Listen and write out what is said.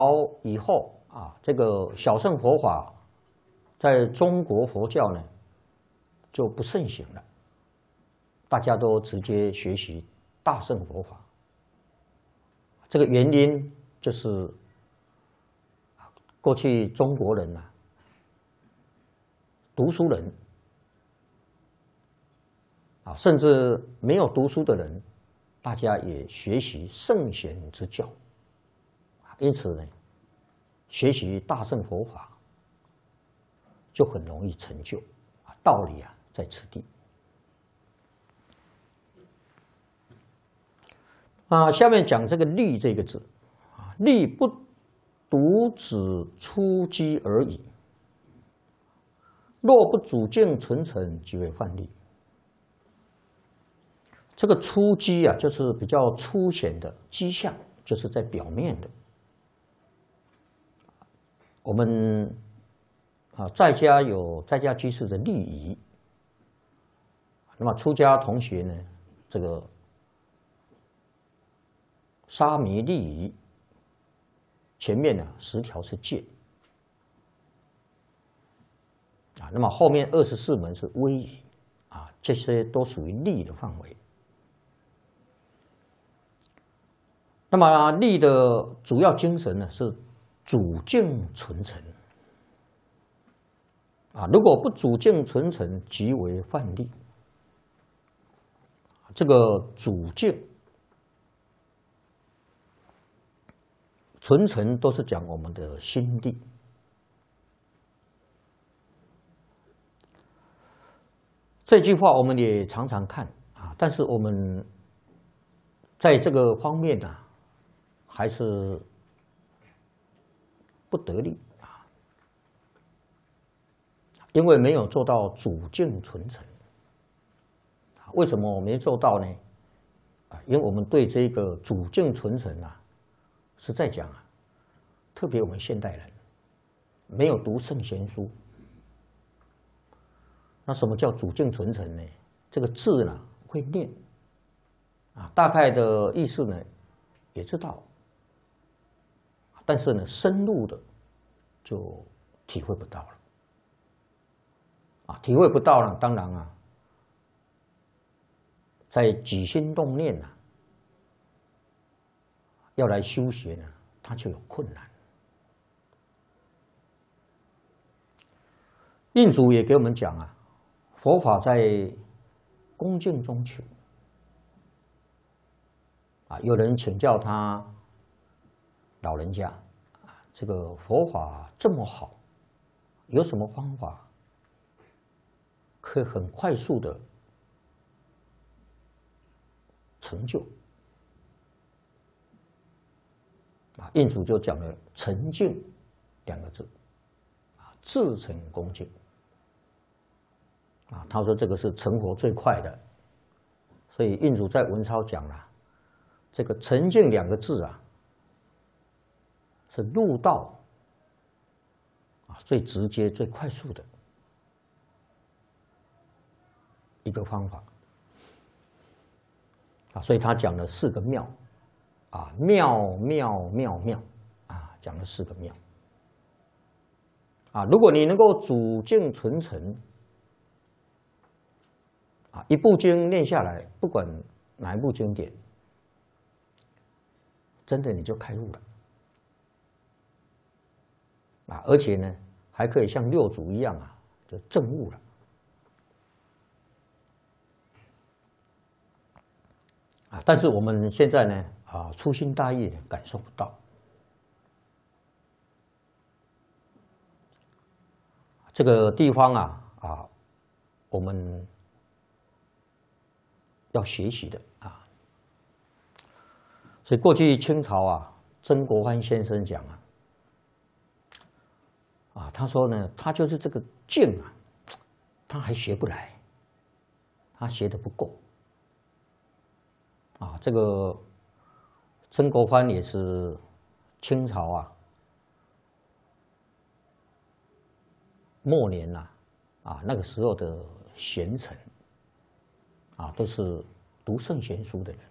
以后啊，这个小乘佛法在中国佛教呢就不盛行了，大家都直接学习大乘佛法。这个原因就是过去中国人啊，读书人啊，甚至没有读书的人，大家也学习圣贤之教，因此呢，学习大乘佛法就很容易成就，道理啊在此地。下面讲这个立这个字，立不独指初机而已，若不主境纯成，即为范例。这个初机啊，就是比较粗显的迹象，就是在表面的。我们在家有在家居士的礼仪，那么出家同学呢，这个沙弥礼仪前面呢10条是戒那么后面24门是威仪这些都属于礼的范围。那么礼的主要精神呢是主境纯成如果不主境纯成，即为范例。这个主境纯成都是讲我们的心地。这句话我们也常常看但是我们在这个方面呢，还是不得力因为没有做到主境纯成。为什么我没做到呢？因为我们对这个主境纯成是在讲特别我们现代人没有读圣贤书。那什么叫主境纯成呢？这个字呢会念大概的意思呢也知道，但是呢深入的就体会不到了体会不到了，当然在起心动念要来修学呢，它就有困难。印祖也给我们讲佛法在恭敬中求有人请教他老人家这个佛法这么好，有什么方法可以很快速的成就印祖就讲了诚敬2个字至诚恭敬他说这个是成佛最快的，所以印祖在文钞讲了这个诚敬2个字是入道最直接最快速的一个方法所以他讲了4个妙妙妙妙妙讲了4个妙如果你能够主境纯成一部经念下来，不管哪一部经典，真的你就开悟了而且呢还可以像六祖一样就证悟了但是我们现在呢粗心大意感受不到这个地方我们要学习的所以过去清朝曾国藩先生讲他说呢，他就是这个境他还学不来，他学得不够这个曾国藩也是清朝末年那个时候的贤臣都是读圣贤书的人